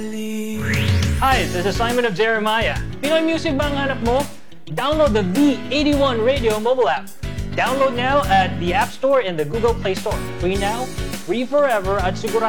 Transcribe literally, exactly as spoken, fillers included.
Hi, this is Simon of Jeremiah. Pinoy music ba ang hanap mo? Download the V eighty-one Radio mobile app. Download now at the App Store and the Google Play Store. Free now, free forever, at sigurado